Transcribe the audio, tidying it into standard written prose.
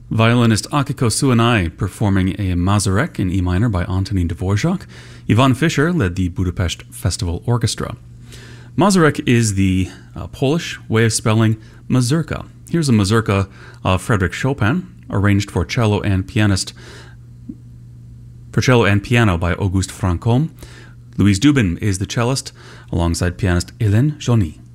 Violinist Akiko Suanai performing a Mazurek in E minor by Antonin Dvorak. Ivan Fischer led the Budapest Festival Orchestra. Mazurek is the Polish way of spelling mazurka. Here's a mazurka of Frédéric Chopin, arranged for cello and piano by Auguste Franchomme. Louise Dubin is the cellist, alongside pianist Hélène Joly.